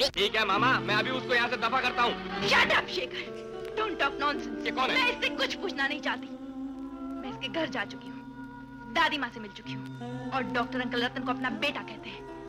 ठीक है मामा, मैं अभी उसको यहाँ से दफा करता हूँ। Shut up, Shekhar. Don't talk nonsense। ये कौन है? मैं इससे कुछ पूछना नहीं चाहती। मैं इसके घर जा चुकी हूँ, दादी माँ से मिल चुकी हूँ और डॉक्टर अंकल रतन को अपना बेटा कहते हैं।